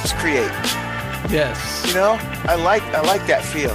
create. Yes. You know, I like that feel.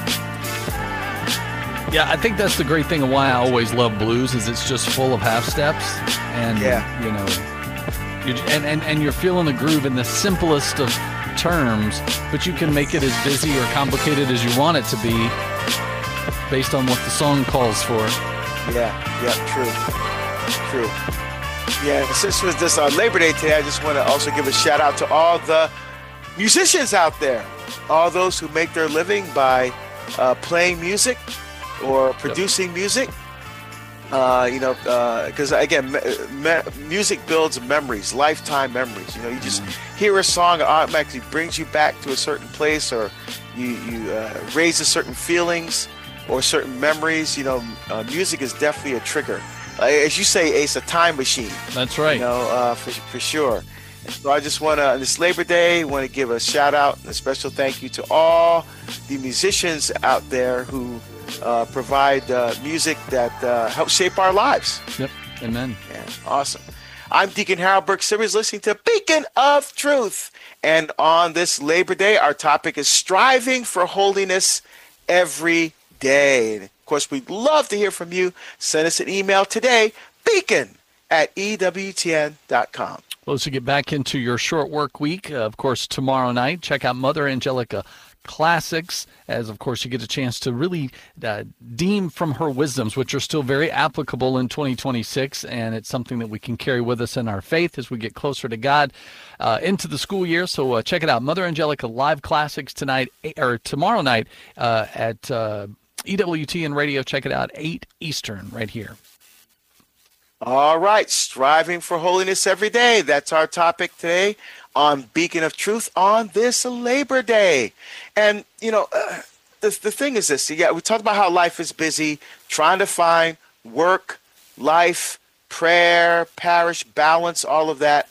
Yeah, I think that's the great thing of why I always love blues is it's just full of half steps, and you know, and you're feeling the groove in the simplest of terms, but you can make it as busy or complicated as you want it to be, based on what the song calls for. Yeah, true. Yeah, since it was this Labor Day today, I just want to also give a shout out to all the musicians out there, all those who make their living by playing music or producing music. You know, because again, music builds memories, lifetime memories. You know, you just hear a song, it automatically brings you back to a certain place, or you raises certain feelings or certain memories. You know, music is definitely a trigger. As you say, Ace, a time machine. That's right. You know, for sure. So I just want to, on this Labor Day, want to give a shout out and a special thank you to all the musicians out there who provide music that helps shape our lives. Yep. Amen. Yeah, awesome. I'm Deacon Harold Burke Sivers, listening to Beacon of Truth. And on this Labor Day, our topic is striving for holiness every day. And of course, we'd love to hear from you. Send us an email today, beacon@ewtn.com. Well, as we get back into your short work week, of course, tomorrow night, check out Mother Angelica Classics, as of course you get a chance to really deem from her wisdoms, which are still very applicable in 2026, and it's something that we can carry with us in our faith as we get closer to God into the school year. So check it out, Mother Angelica Live Classics tonight or tomorrow night at EWTN Radio. Check it out, 8 Eastern, right here. All right, striving for holiness every day. That's our topic today on Beacon of Truth on this Labor Day. And, you know, the thing is this. Yeah, we talked about how life is busy, trying to find work, life, prayer, parish, balance, all of that.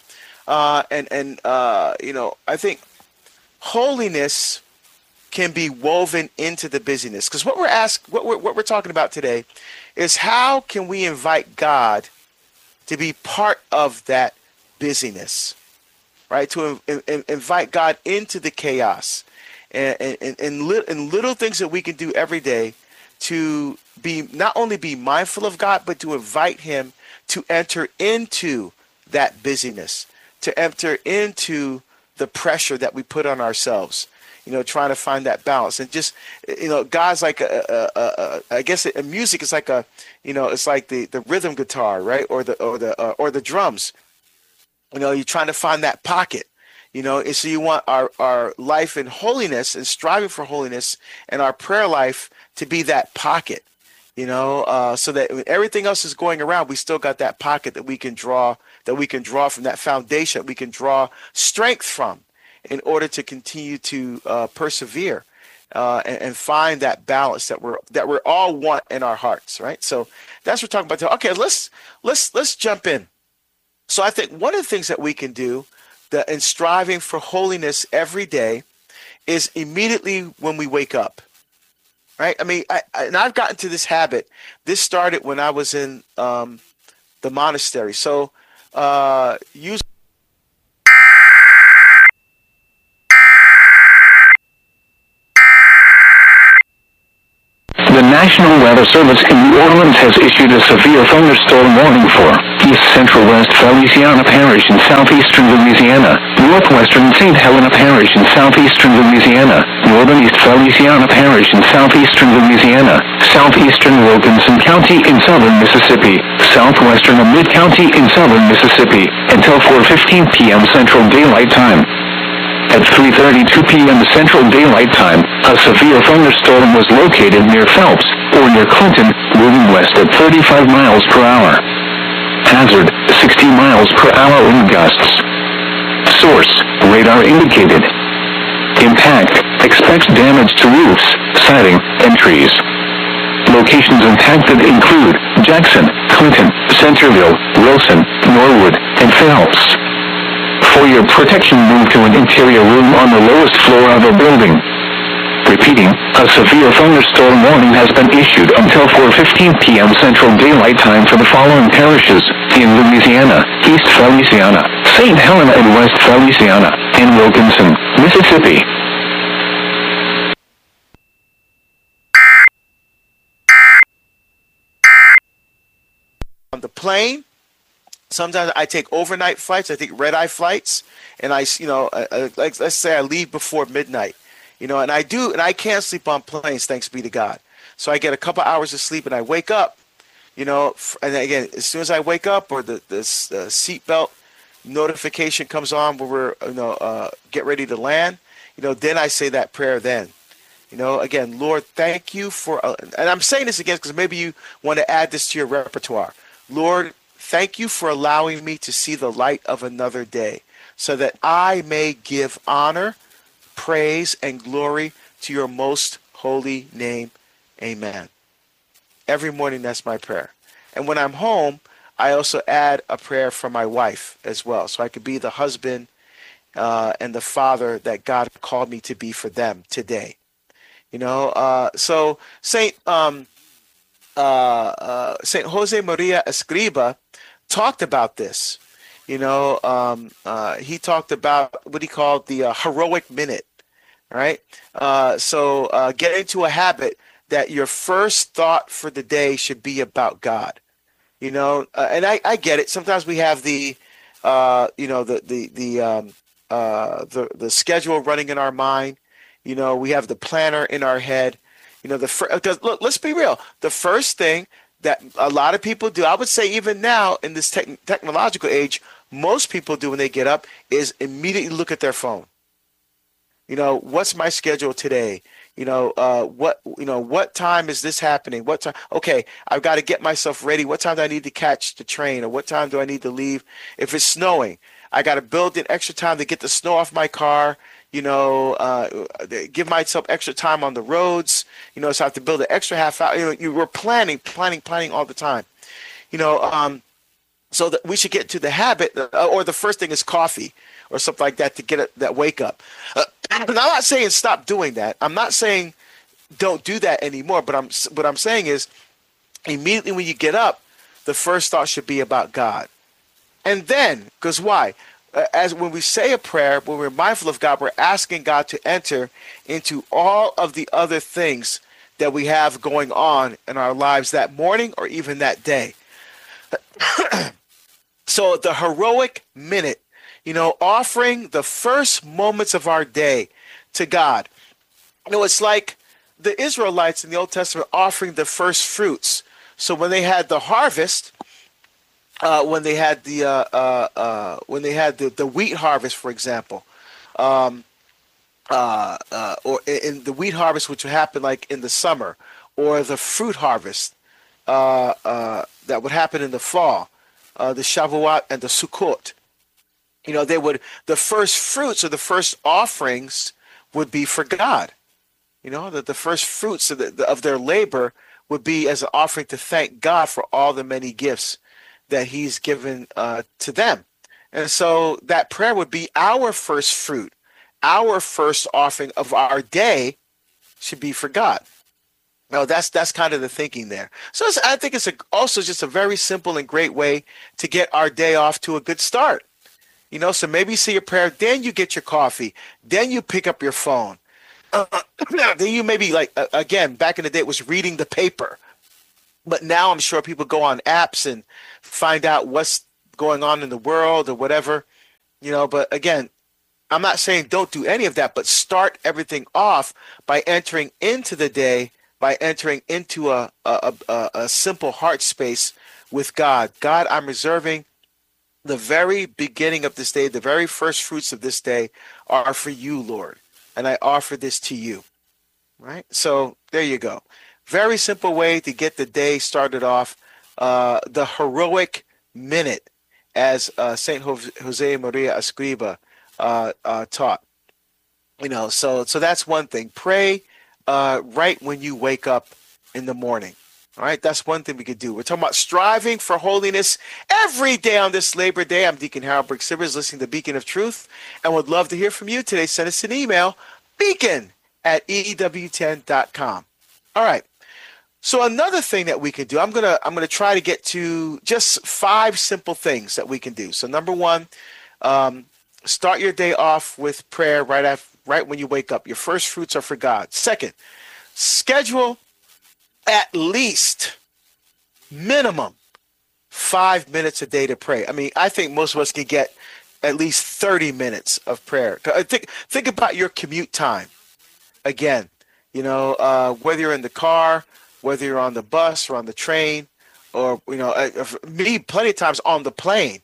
You know, I think holiness can be woven into the busyness. Because what we're talking about today is how can we invite God to be part of that busyness, right? To invite God into the chaos and little things that we can do every day to be not only be mindful of God, but to invite him to enter into that busyness, to enter into the pressure that we put on ourselves. You know, trying to find that balance, and just, you know, God's like I guess music is like it's like the rhythm guitar, right, or the drums. You know, you're trying to find that pocket. You know, and so you want our life in holiness and striving for holiness, and our prayer life to be that pocket. You know, so that when everything else is going around, we still got that pocket that we can draw from, that foundation that we can draw strength from, in order to continue to persevere and find that balance that we're all want in our hearts, right? So that's what we're talking about today. Okay, let's jump in. So I think one of the things that we can do in striving for holiness every day is immediately when we wake up, right? I mean, I've gotten to this habit. This started when I was in the monastery. So usually. The National Weather Service in New Orleans has issued a severe thunderstorm warning for East Central West Feliciana Parish in southeastern Louisiana, northwestern St. Helena Parish in southeastern Louisiana, northern East Feliciana Parish in southeastern Louisiana, southeastern Wilkinson County in southern Mississippi, southwestern of Mid-County in southern Mississippi, until 4:15 p.m. Central Daylight Time. At 3:32 p.m. Central Daylight Time, a severe thunderstorm was located near Phelps, or near Clinton, moving west at 35 miles per hour. Hazard, 60 miles per hour wind gusts. Source, radar indicated. Impact, expects damage to roofs, siding, and trees. Locations impacted include Jackson, Clinton, Centerville, Wilson, Norwood, and Phelps. For your protection, move to an interior room on the lowest floor of a building. Repeating, a severe thunderstorm warning has been issued until 4:15 p.m. Central Daylight Time for the following parishes in Louisiana: East Feliciana, St. Helena, and West Feliciana. and Wilkinson, Mississippi. On the plane, sometimes I take overnight flights. I take red-eye flights, and like let's say I leave before midnight, and I can't sleep on planes, thanks be to God. So I get a couple hours of sleep, and I wake up, and again, as soon as I wake up, or the seatbelt notification comes on where we're get ready to land, then I say that prayer. Then, again, Lord, thank you for, and I'm saying this again because maybe you want to add this to your repertoire. Lord, thank you for allowing me to see the light of another day, so that I may give honor, praise, and glory to your most holy name. Amen. Every morning, that's my prayer. And when I'm home, I also add a prayer for my wife as well, so I could be the husband and the father that God called me to be for them today. So Saint Jose Maria Escriba talked about this. He talked about what he called the heroic minute. Right? So get into a habit that your first thought for the day should be about God. And I get it. Sometimes we have the schedule running in our mind. We have the planner in our head. Because look, let's be real. The first thing that a lot of people do, I would say even now in this technological age, most people do when they get up is immediately look at their phone. What's my schedule today? What time is this happening? What time? Okay, I've got to get myself ready. What time do I need to catch the train, or what time do I need to leave? If it's snowing, I got to build in extra time to get the snow off my car. Give myself extra time on the roads. So I have to build an extra half hour. You were planning all the time. So that we should get to the habit, or the first thing is coffee or something like that to get that wake up. I'm not saying stop doing that. I'm not saying don't do that anymore. But what I'm saying is immediately when you get up, the first thought should be about God. And then, because why? As when we say a prayer, when we're mindful of God, we're asking God to enter into all of the other things that we have going on in our lives that morning or even that day. So the heroic minute, offering the first moments of our day to God. It's like the Israelites in the Old Testament offering the first fruits. So when they had the harvest, when they had the wheat harvest, for example, or in the wheat harvest, which would happen like in the summer, or the fruit harvest that would happen in the fall, the Shavuot and the Sukkot. The first fruits or the first offerings would be for God. That the first fruits of their labor would be as an offering to thank God for all the many gifts that he's given to them. And so that prayer would be our first fruit. Our first offering of our day should be for God. Now, that's kind of the thinking there. So I think it's also just a very simple and great way to get our day off to a good start. So maybe you say your prayer, then you get your coffee, then you pick up your phone. Then you maybe, again, back in the day, it was reading the paper. But now I'm sure people go on apps and find out what's going on in the world or whatever. But again, I'm not saying don't do any of that, but start everything off by entering into the day, by entering into a simple heart space with God. God, I'm reserving the very beginning of this day, the very first fruits of this day are for you, Lord. And I offer this to you. Right? So there you go. Very simple way to get the day started off. The heroic minute, as Saint Jose Maria Escriba taught. So that's one thing. Pray right when you wake up in the morning. All right, that's one thing we could do. We're talking about striving for holiness every day on this Labor Day. I'm Deacon Harold Brooks-Sivers, listening to Beacon of Truth, and would love to hear from you today. Send us an email, beacon@ew10.com. All right. So another thing that we can do, I'm gonna try to get to just 5 simple things that we can do. So number one, Start your day off with prayer right when you wake up. Your first fruits are for God. Second, schedule at least minimum 5 minutes a day to pray. I mean, I think most of us can get at least 30 minutes of prayer. Think about your commute time. Again, whether you're in the car, whether you're on the bus or on the train, or, me plenty of times on the plane,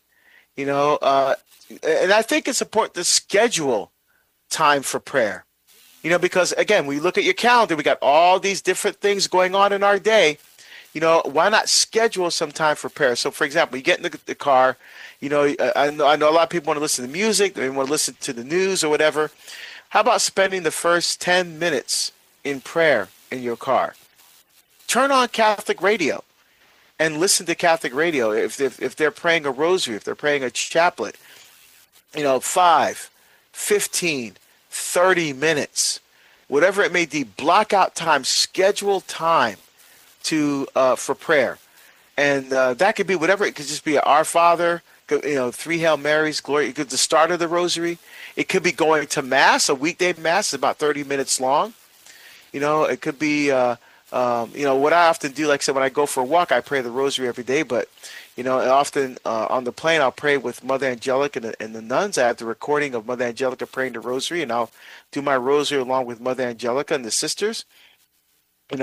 and I think it's important to schedule time for prayer, because again, we look at your calendar, we got all these different things going on in our day. Why not schedule some time for prayer? So, for example, you get in the car, I know a lot of people want to listen to music, they want to listen to the news or whatever. How about spending the first 10 minutes in prayer in your car? Turn on Catholic radio and listen to Catholic radio. If they're praying a rosary, if they're praying a chaplet, 5, 15, 30 minutes, whatever it may be, block out time, schedule time for prayer. And that could be whatever. It could just be Our Father, 3 Hail Marys, glory. It could be the start of the rosary. It could be going to Mass. A weekday Mass is about 30 minutes long. It could be, what I often do, like I said, when I go for a walk, I pray the rosary every day. But, often on the plane, I'll pray with Mother Angelica and the nuns. I have the recording of Mother Angelica praying the rosary, and I'll do my rosary along with Mother Angelica and the sisters. But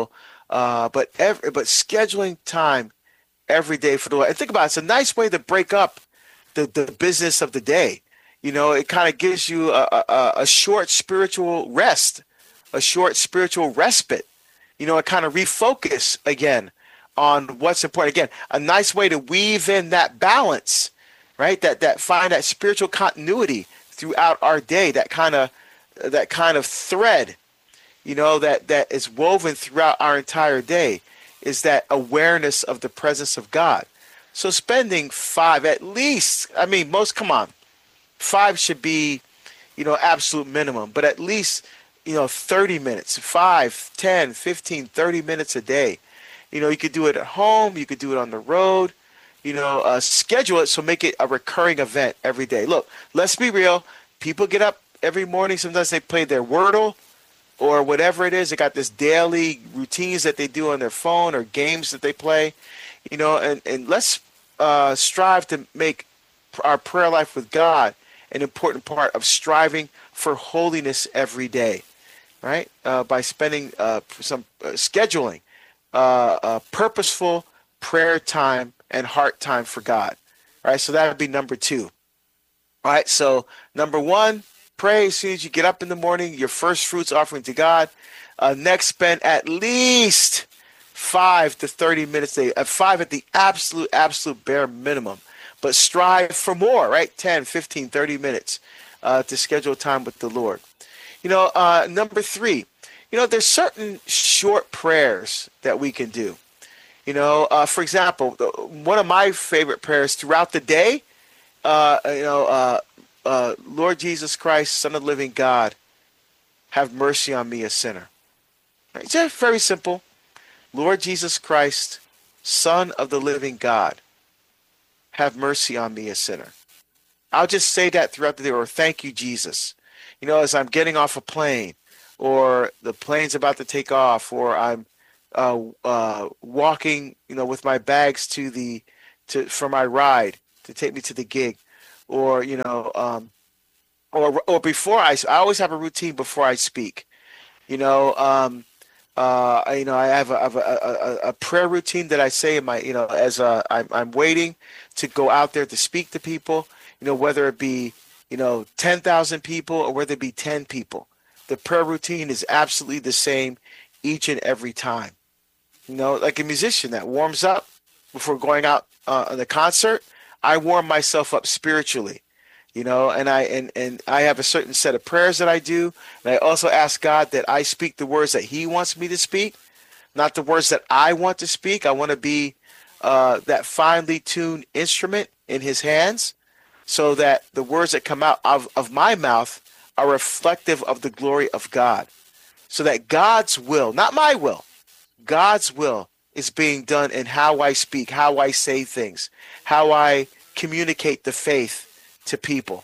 scheduling time every day for the Lord. And think about it, it's a nice way to break up the business of the day. It kind of gives you a short spiritual rest, a short spiritual respite. It kind of refocus again on what's important. Again, a nice way to weave in that balance, right? That find that spiritual continuity throughout our day. That kind of thread, that is woven throughout our entire day, is that awareness of the presence of God. So spending 5 at least, come on, 5 should be, absolute minimum, but at least, 30 minutes, 5, 10, 15, 30 minutes a day. You could do it at home, you could do it on the road, schedule it, so make it a recurring event every day. Look, let's be real. People get up every morning, sometimes they play their Wordle or whatever it is. They got this daily routines that they do on their phone or games that they play, and let's strive to make our prayer life with God an important part of striving for holiness every day, right? By spending scheduling purposeful prayer time and heart time for God. All right, so that would be number 2. All right, so number 1, pray as soon as you get up in the morning, your first fruits offering to God. Next, spend at least 5 to 30 minutes a day, 5 at the absolute bare minimum, but strive for more, right? 10, 15, 30 minutes to schedule time with the Lord. Number 3, there's certain short prayers that we can do. For example, one of my favorite prayers throughout the day, Lord Jesus Christ, Son of the living God, have mercy on me, a sinner. Right? It's just very simple. Lord Jesus Christ, Son of the living God, have mercy on me, a sinner. I'll just say that throughout the day, or thank you, Jesus. As I'm getting off a plane, or the plane's about to take off, or I'm walking, with my bags for my ride to take me to the gig, or or before I always have a routine before I speak. I have a prayer routine that I say in my, as I'm waiting to go out there to speak to people, whether it be, 10,000 people or whether it be 10 people. The prayer routine is absolutely the same each and every time. Like a musician that warms up before going out on the concert, I warm myself up spiritually, and I have a certain set of prayers that I do. And I also ask God that I speak the words that He wants me to speak, not the words that I want to speak. I want to be that finely tuned instrument in His hands, so that the words that come out of my mouth are reflective of the glory of God, so that God's will, not my will, God's will is being done in how I speak, how I say things, how I communicate the faith to people.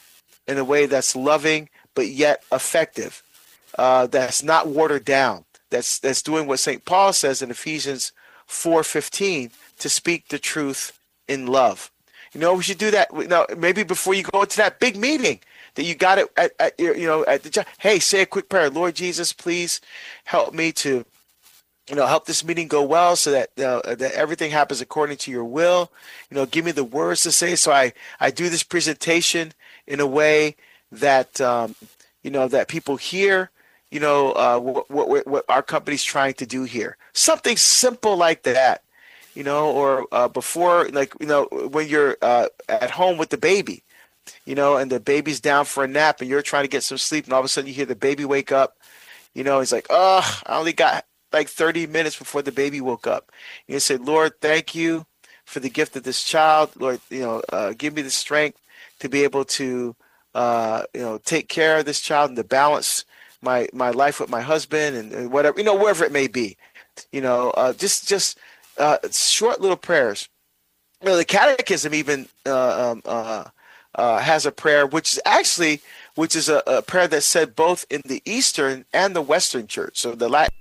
in a way that's loving but yet effective, that's not watered down, that's doing what St. Paul says in Ephesians 4:15, to speak the truth in love. We should do that. Maybe before you go into that big meeting that you got it at the job. Hey, say a quick prayer. Lord Jesus, please help me to help this meeting go well, so that that everything happens according to your will. Give me the words to say, so I do this presentation in a way that that people hear what our company's trying to do here. Something simple like that, or before, when you're at home with the baby, and the baby's down for a nap and you're trying to get some sleep, and all of a sudden you hear the baby wake up. He's like, oh, I only got like 30 minutes before the baby woke up. You say, Lord, thank you for the gift of this child. Lord, give me the strength to be able to, take care of this child and to balance my life with my husband and whatever, wherever it may be. Just short little prayers. The Catechism even has a prayer, which is a prayer that's said both in the Eastern and the Western Church. So the Latin.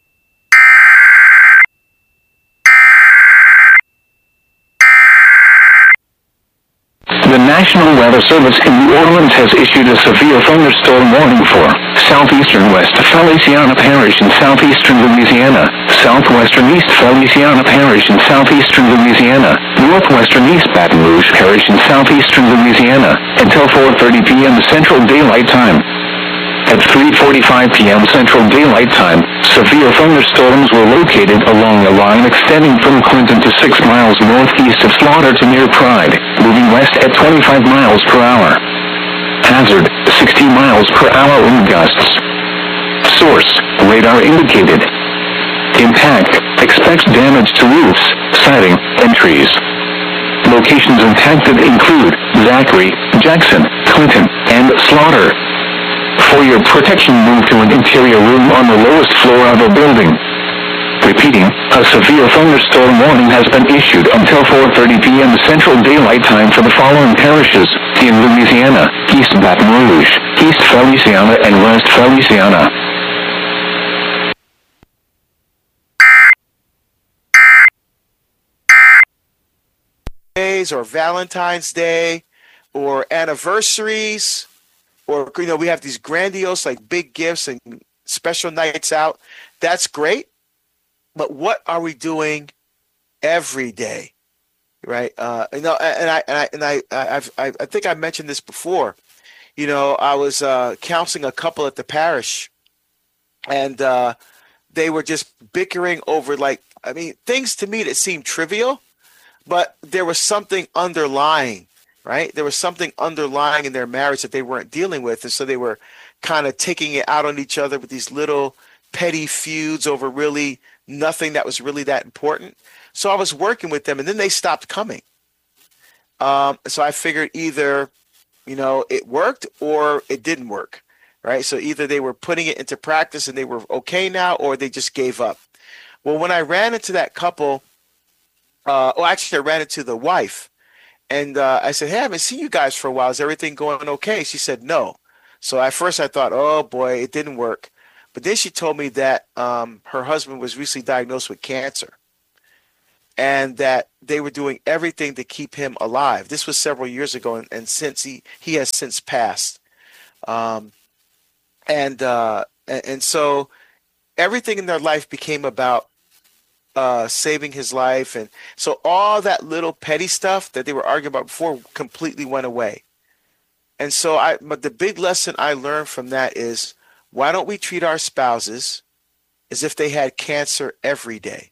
The National Weather Service in New Orleans has issued a severe thunderstorm warning for southeastern West Feliciana Parish in southeastern Louisiana, southwestern East Feliciana Parish in southeastern Louisiana, northwestern East Baton Rouge Parish in southeastern Louisiana, until 4:30 p.m. Central Daylight Time. At 3:45 p.m. Central Daylight Time, severe thunderstorms were located along a line extending from Clinton to 6 miles northeast of Slaughter to near Pride, moving west at 25 miles per hour. Hazard, 60 miles per hour wind gusts. Source, radar indicated. Impact, expects damage to roofs, siding, and trees. Locations impacted include Zachary, Jackson, Clinton, and Slaughter. For your protection, move to an interior room on the lowest floor of a building. Repeating, a severe thunderstorm warning has been issued until 4:30 p.m. Central Daylight Time for the following parishes in Louisiana: East Baton Rouge, East Feliciana, and West Feliciana. Days or Valentine's Day or anniversaries. Or, we have these grandiose, like big gifts and special nights out. That's great. But what are we doing every day? Right. I think I mentioned this before. I was counseling a couple at the parish, and they were just bickering over things to me that seemed trivial, but there was something underlying. Right? There was something underlying in their marriage that they weren't dealing with. And so they were kind of taking it out on each other with these little petty feuds over really nothing that was really that important. So I was working with them, and then they stopped coming. So I figured either, it worked or it didn't work. Right? So either they were putting it into practice and they were okay now, or they just gave up. Well, when I ran into that couple, actually I ran into the wife. And I said, hey, I haven't seen you guys for a while. Is everything going okay? She said, no. So at first I thought, oh, boy, it didn't work. But then she told me that her husband was recently diagnosed with cancer and that they were doing everything to keep him alive. This was several years ago, and since he has since passed. And so everything in their life became about saving his life. And so all that little petty stuff that they were arguing about before completely went away. And so but the big lesson I learned from that is, why don't we treat our spouses as if they had cancer every day?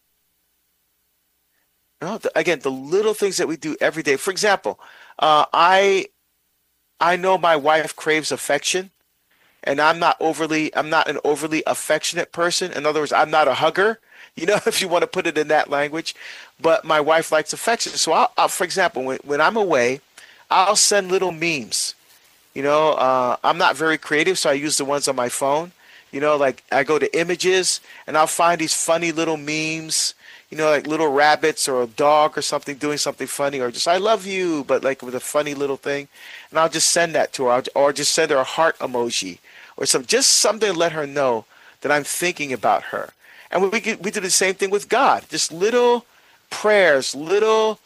Again, the little things that we do every day. For example, I know my wife craves affection, and I'm not an overly affectionate person. In other words, I'm not a hugger. If you want to put it in that language, but my wife likes affection. So I'll for example, when I'm away, I'll send little memes. I'm not very creative, so I use the ones on my phone. Like I go to images and I'll find these funny little memes, like little rabbits or a dog or something doing something funny, or just I love you, but like with a funny little thing. And I'll just send that to her, or just send her a heart emoji or just something to let her know that I'm thinking about her. And we do the same thing with God, just little prayers, little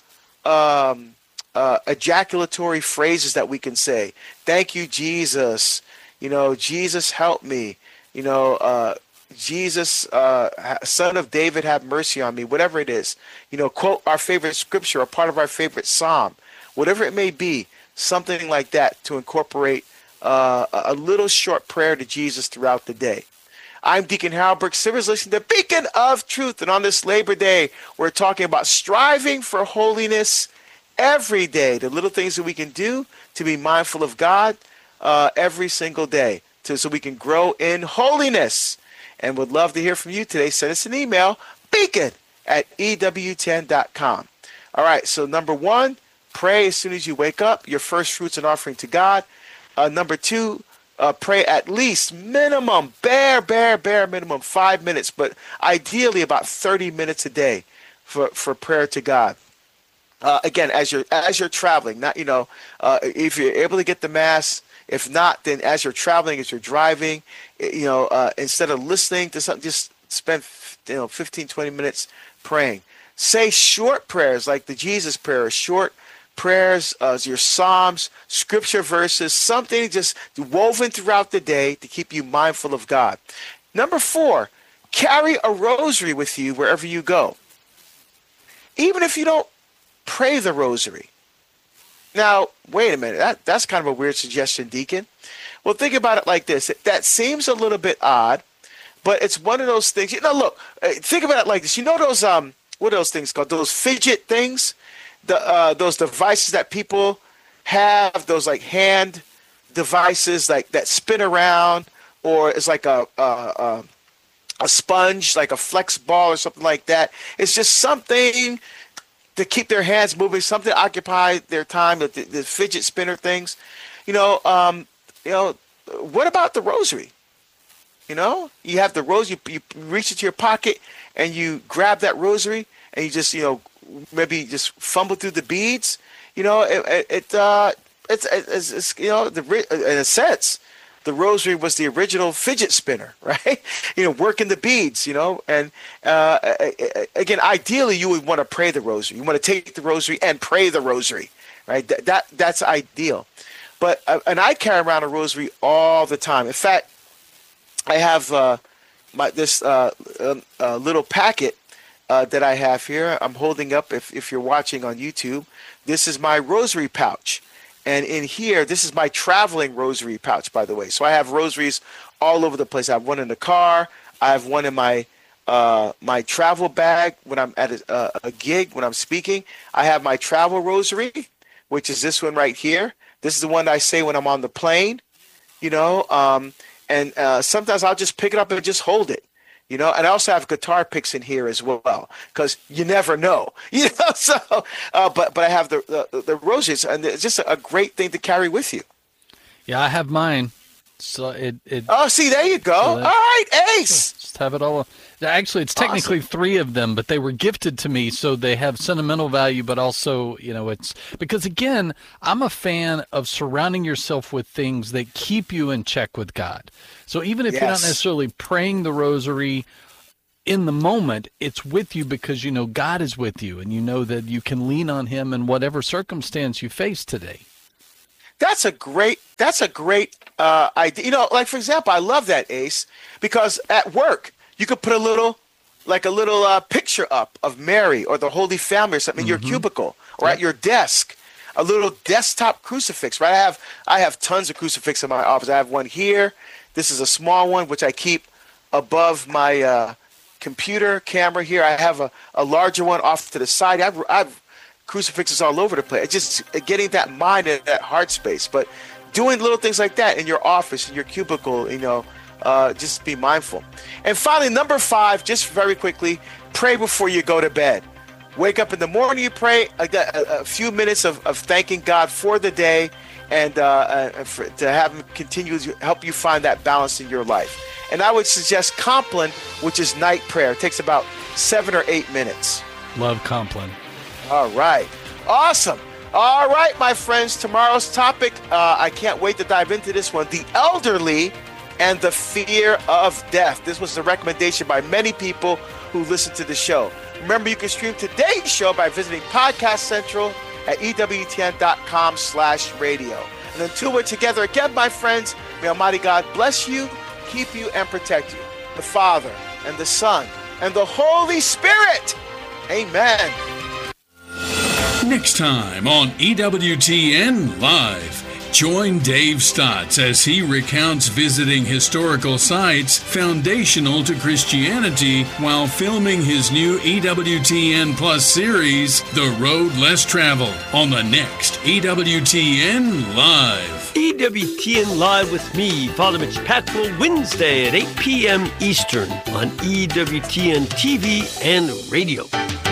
ejaculatory phrases that we can say. Thank you, Jesus. Jesus, help me. Jesus, Son of David, have mercy on me. Whatever it is, quote our favorite scripture, or part of our favorite psalm, whatever it may be, something like that to incorporate a little short prayer to Jesus throughout the day. I'm Deacon Harold Burke Sivers, listening to Beacon of Truth. And on this Labor Day, we're talking about striving for holiness every day, the little things that we can do to be mindful of God every single day, so we can grow in holiness. And would love to hear from you today. Send us an email, beacon@ew10.com. All right, so number 1, pray as soon as you wake up, your first fruits and offering to God. Number 2, pray at least minimum, bare minimum 5 minutes, but ideally about 30 minutes a day for prayer to God. Again, as you're traveling, not if you're able to get the Mass. If not, then as you're traveling, as you're driving, instead of listening to something, just spend 15, 20 minutes praying. Say short prayers like the Jesus prayer, short prayers, your Psalms, scripture verses, something just woven throughout the day to keep you mindful of God. Number 4, carry a rosary with you wherever you go. Even if you don't pray the rosary. Now, wait a minute. That's kind of a weird suggestion, Deacon. Well, think about it like this. That seems a little bit odd, but it's one of those things. Look, think about it like this. Those what are those things called? Those fidget things, those devices that people have, those like hand devices like that spin around, or it's like a sponge, like a flex ball or something like that. It's just something to keep their hands moving, something to occupy their time, the fidget spinner things. What about the rosary? You have the rosary, you reach into your pocket and you grab that rosary and you just, maybe just fumble through the beads. In a sense, the rosary was the original fidget spinner, right? Working the beads, and again, ideally you would want to pray the rosary. You want to take the rosary and pray the rosary, right? That's ideal. But and I carry around a rosary all the time. In fact, I have this little packet that I have here. I'm holding up, if you're watching on YouTube. This is my rosary pouch. And in here, this is my traveling rosary pouch, by the way. So I have rosaries all over the place. I have one in the car. I have one in my my travel bag when I'm at a gig, when I'm speaking. I have my travel rosary, which is this one right here. This is the one I say when I'm on the plane, and sometimes I'll just pick it up and just hold it. And I also have guitar picks in here as well, because you never know, So, but I have the rosaries, and it's just a great thing to carry with you. Yeah, I have mine. So it. Oh, see, there you go. All right, Ace. Just have it all. Actually, it's technically awesome. 3 of them, but they were gifted to me, so they have sentimental value. But also, it's because again, I'm a fan of surrounding yourself with things that keep you in check with God. So even if you're not necessarily praying the rosary in the moment, it's with you because God is with you, and that you can lean on Him in whatever circumstance you face today. That's a great idea. Like for example, I love that, Ace, because at work you could put a little picture up of Mary or the Holy Family or something in your cubicle or at your desk. A little desktop crucifix, right? I have tons of crucifixes in my office. I have one here. This is a small one which I keep above my computer camera here. I have a larger one off to the side. I've crucifixes all over the place. It's just getting that mind and that heart space. But doing little things like that in your office, in your cubicle, just be mindful. And finally, number 5, just very quickly, pray before you go to bed. Wake up in the morning, you pray a few minutes of thanking God for the day, and to have Him continue to help you find that balance in your life. And I would suggest Compline, which is night prayer. It takes about 7 or 8 minutes. Love Compline. All right. Awesome. All right, my friends. Tomorrow's topic, I can't wait to dive into this one. The elderly and the fear of death. This was the recommendation by many people who listen to the show. Remember, you can stream today's show by visiting Podcast Central at EWTN.com/radio. And until we're together again, my friends, may Almighty God bless you, keep you, and protect you. The Father, and the Son, and the Holy Spirit. Amen. Next time on EWTN Live, join Dave Stotts as he recounts visiting historical sites foundational to Christianity while filming his new EWTN Plus series, The Road Less Traveled, on the next EWTN Live. EWTN Live with me, Father Mitch Packrell, Wednesday at 8 p.m. Eastern on EWTN TV and radio.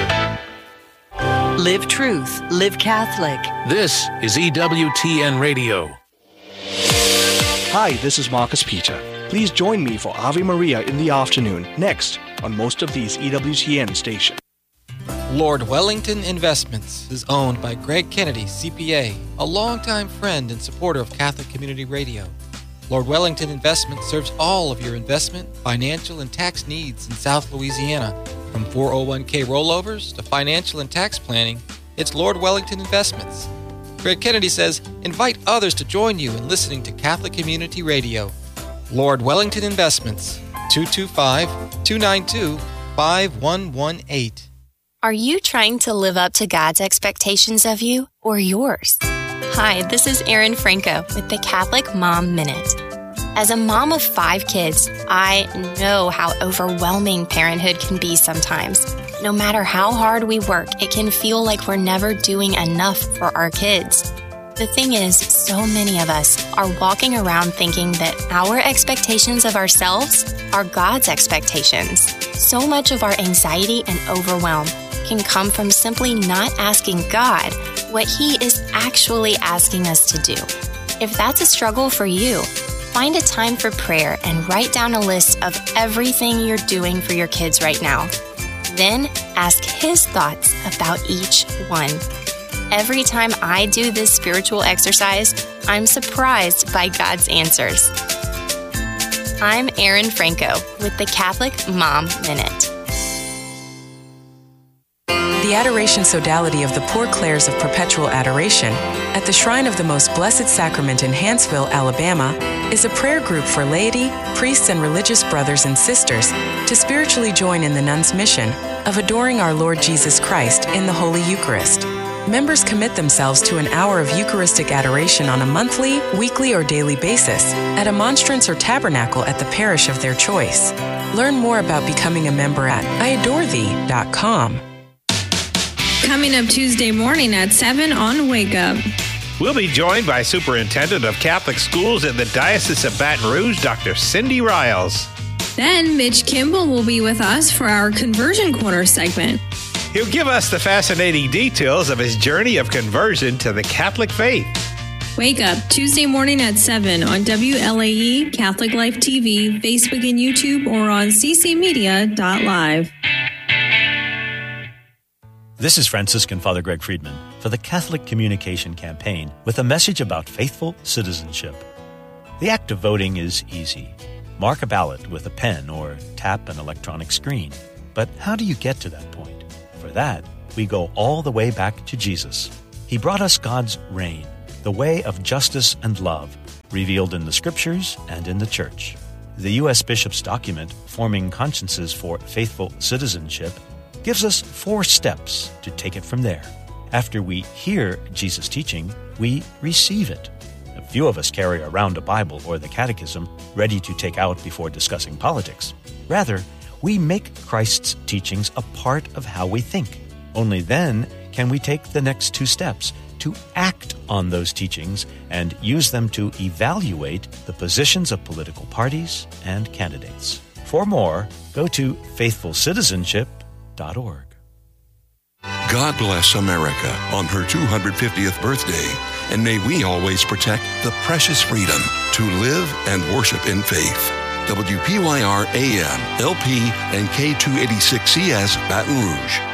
Live truth, live Catholic. This is EWTN Radio. Hi, this is Marcus Peter. Please join me for Ave Maria in the afternoon, next on most of these EWTN stations. Lord Wellington Investments is owned by Greg Kennedy, CPA, a longtime friend and supporter of Catholic Community Radio. Lord Wellington Investments serves all of your investment, financial, and tax needs in South Louisiana. From 401k rollovers to financial and tax planning, it's Lord Wellington Investments. Greg Kennedy says, invite others to join you in listening to Catholic Community Radio. Lord Wellington Investments, 225-292-5118. Are you trying to live up to God's expectations of you or yours? Hi, this is Erin Franco with the Catholic Mom Minute. As a mom of 5 kids, I know how overwhelming parenthood can be sometimes. No matter how hard we work, it can feel like we're never doing enough for our kids. The thing is, so many of us are walking around thinking that our expectations of ourselves are God's expectations. So much of our anxiety and overwhelm can come from simply not asking God what He is actually asking us to do. If that's a struggle for you, find a time for prayer and write down a list of everything you're doing for your kids right now. Then ask His thoughts about each one. Every time I do this spiritual exercise, I'm surprised by God's answers. I'm Erin Franco with the Catholic Mom Minute. The Adoration Sodality of the Poor Clares of Perpetual Adoration at the Shrine of the Most Blessed Sacrament in Hanceville, Alabama, is a prayer group for laity, priests, and religious brothers and sisters to spiritually join in the nuns' mission of adoring our Lord Jesus Christ in the Holy Eucharist. Members commit themselves to an hour of Eucharistic adoration on a monthly, weekly, or daily basis at a monstrance or tabernacle at the parish of their choice. Learn more about becoming a member at iadorethee.com. Coming up Tuesday morning at 7 on Wake Up. We'll be joined by Superintendent of Catholic Schools in the Diocese of Baton Rouge, Dr. Cindy Riles. Then Mitch Kimball will be with us for our Conversion Corner segment. He'll give us the fascinating details of his journey of conversion to the Catholic faith. Wake Up Tuesday morning at 7 on WLAE, Catholic Life TV, Facebook and YouTube, or on ccmedia.live. This is Franciscan Father Greg Friedman for the Catholic Communication Campaign with a message about faithful citizenship. The act of voting is easy. Mark a ballot with a pen or tap an electronic screen. But how do you get to that point? For that, we go all the way back to Jesus. He brought us God's reign, the way of justice and love, revealed in the Scriptures and in the Church. The U.S. Bishop's document, Forming Consciences for Faithful Citizenship, gives us 4 steps to take it from there. After we hear Jesus' teaching, we receive it. A few of us carry around a Bible or the Catechism ready to take out before discussing politics. Rather, we make Christ's teachings a part of how we think. Only then can we take the next 2 steps to act on those teachings and use them to evaluate the positions of political parties and candidates. For more, go to faithfulcitizenship.org. God bless America on her 250th birthday, and may we always protect the precious freedom to live and worship in faith. WPYR AM, LP, and K286CS Baton Rouge.